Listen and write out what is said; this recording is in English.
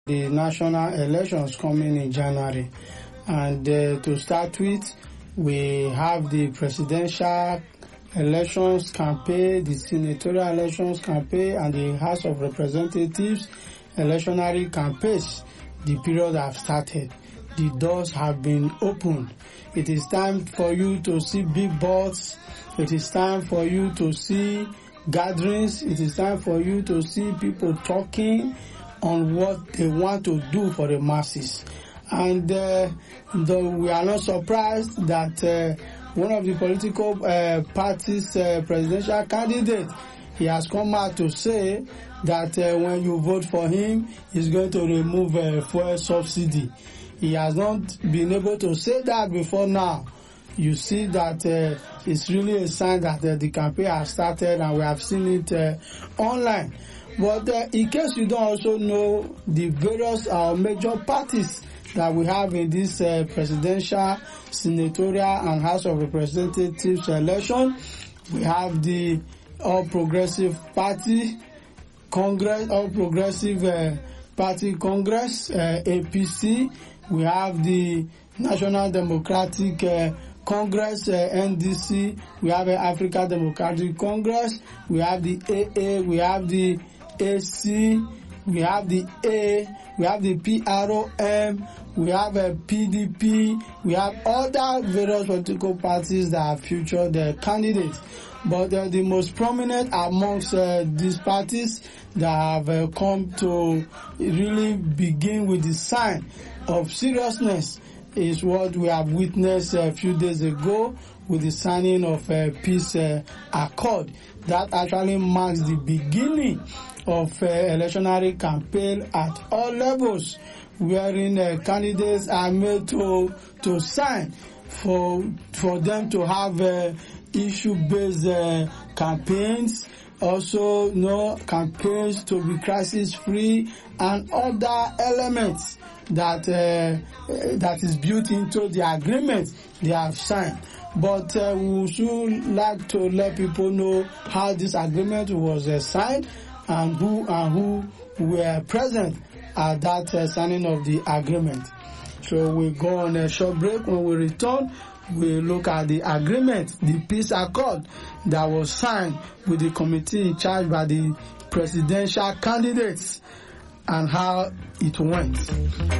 the national elections coming in January. And to start with, we have the presidential elections campaign, the senatorial elections campaign, and the House of Representatives electionary campaigns. The period have started. The doors have been opened. It is time for you to see big boards. It is time for you to see gatherings. It is time for you to see people talking on what they want to do for the masses. And though we are not surprised that one of the political parties' presidential candidate, he has come out to say that when you vote for him, he's going to remove fuel subsidy. He has not been able to say that before now. You see that it's really a sign that the campaign has started, and we have seen it online. But in case you don't also know the various major parties that we have in this presidential, senatorial, and House of Representatives election, we have the All Progressive Party Congress, All Progressive Party Congress, APC. We have the National Democratic Congress, NDC. We have the African Democratic Congress. We have the AA. We have the AC. We have the A. We have the PROM. We have a PDP. We have other various political parties that have featured their candidates. But the most prominent amongst these parties that have come to really begin with the sign of seriousness is what we have witnessed a few days ago with the signing of a peace accord. That actually marks the beginning of electionary campaign at all levels, wherein candidates are made to sign for them to have issue-based campaigns, also campaigns to be crisis-free, and other elements that is built into the agreement they have signed. But we should like to let people know how this agreement was signed and who were present at that signing of the agreement. So we go on a short break. When we return, we look at the agreement, the peace accord that was signed with the committee in charge by the presidential candidates and how it went.